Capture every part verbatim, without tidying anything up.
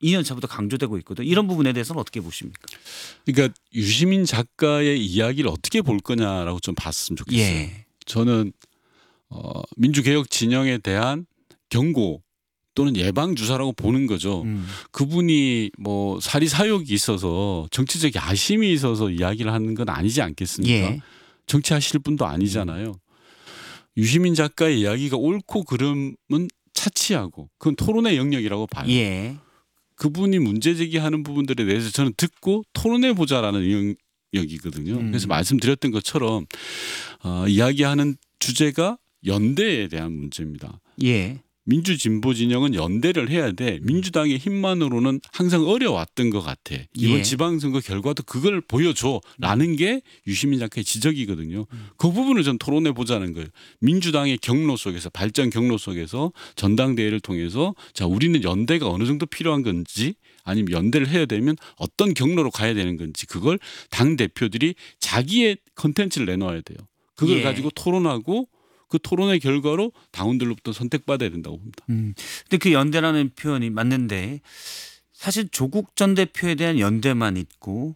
이 년 차부터 강조되고 있거든. 이런 부분에 대해서는 어떻게 보십니까? 그러니까 유시민 작가의 이야기를 어떻게 볼 거냐라고 좀 봤으면 좋겠어요. 예. 저는 어, 민주개혁 진영에 대한 경고 또는 예방 주사라고 보는 거죠. 음. 그분이 뭐 사리 사욕이 있어서 정치적 야심이 있어서 이야기를 하는 건 아니지 않겠습니까? 예. 정치하실 분도 아니잖아요. 유시민 작가의 이야기가 옳고 그름은 차치하고 그건 토론의 영역이라고 봐요. 예. 그분이 문제 제기하는 부분들에 대해서 저는 듣고 토론해 보자라는 영역이거든요. 음. 그래서 말씀드렸던 것처럼 어, 이야기하는 주제가 연대에 대한 문제입니다. 예. 민주진보 진영은 연대를 해야 돼. 민주당의 힘만으로는 항상 어려웠던 것 같아. 이번 예. 지방선거 결과도 그걸 보여줘라는 게 유시민 작가의 지적이거든요. 그 부분을 좀 토론해 보자는 거예요. 민주당의 경로 속에서 발전 경로 속에서 전당대회를 통해서 자 우리는 연대가 어느 정도 필요한 건지 아니면 연대를 해야 되면 어떤 경로로 가야 되는 건지 그걸 당 대표들이 자기의 컨텐츠를 내놓아야 돼요. 그걸 예. 가지고 토론하고 그 토론의 결과로 당원들로부터 선택받아야 된다고 봅니다. 음. 근데 그 연대라는 표현이 맞는데 사실 조국 전 대표에 대한 연대만 있고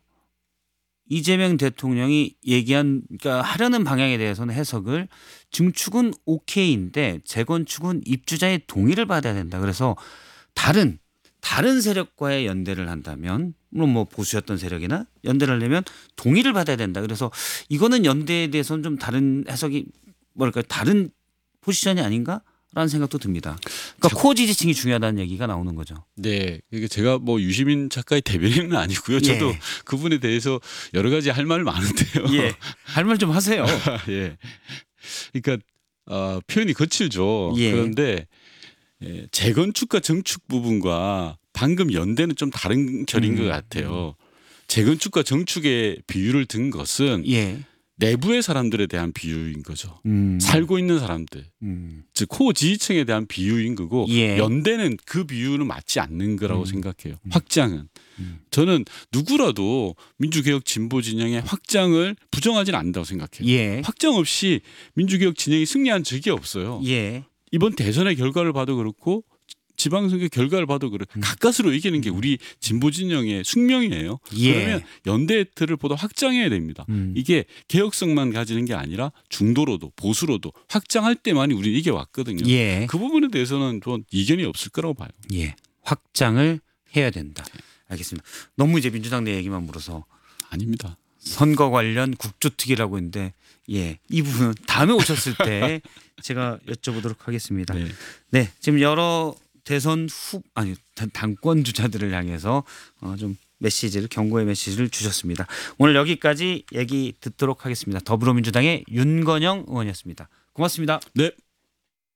이재명 대통령이 얘기한 그러니까 하려는 방향에 대해서는 해석을 증축은 오케이인데 재건축은 입주자의 동의를 받아야 된다. 그래서 다른 다른 세력과의 연대를 한다면 물론 뭐 보수였던 세력이나 연대를 하려면 동의를 받아야 된다. 그래서 이거는 연대에 대해서는 좀 다른 해석이 뭐랄까 다른 포지션이 아닌가라는 생각도 듭니다. 그러니까 코어 지지층이 중요하다는 얘기가 나오는 거죠. 네, 이게 제가 뭐 유시민 작가의 대변인은 아니고요. 저도 예. 그분에 대해서 여러 가지 할 말 많은데요. 예, 할 말 좀 하세요. 예, 그러니까 어, 표현이 거칠죠. 예. 그런데 예, 재건축과 정축 부분과 방금 연대는 좀 다른 결인 음. 것 같아요. 재건축과 정축의 비율을 든 것은 예. 내부의 사람들에 대한 비유인 거죠. 음. 살고 있는 사람들, 음. 즉 코어 지지층에 대한 비유인 거고 예. 연대는 그 비유는 맞지 않는 거라고 음. 생각해요. 확장은. 음. 저는 누구라도 민주개혁 진보 진영의 확장을 부정하지는 않는다고 생각해요. 예. 확장 없이 민주개혁 진영이 승리한 적이 없어요. 예. 이번 대선의 결과를 봐도 그렇고 지방선거 결과를 봐도 그렇고 음. 가까스로 이기는 게 우리 진보 진영의 숙명이에요. 예. 그러면 연대의 틀을 보다 확장해야 됩니다. 음. 이게 개혁성만 가지는 게 아니라 중도로도 보수로도 확장할 때만이 우리는 이겨왔거든요. 예. 그 부분에 대해서는 좀 이견이 없을 거라고 봐요. 예. 확장을 해야 된다. 알겠습니다. 너무 이제 민주당 내 얘기만 물어서 아닙니다. 선거 관련 국조특위라고 했는데 예, 이 부분은 다음에 오셨을 때 제가 여쭤보도록 하겠습니다. 네. 네, 지금 여러 대선 후 아니 당권 주자들을 향해서 어, 좀 메시지를 경고의 메시지를 주셨습니다. 오늘 여기까지 얘기 듣도록 하겠습니다. 더불어민주당의 윤건영 의원이었습니다. 고맙습니다. 네.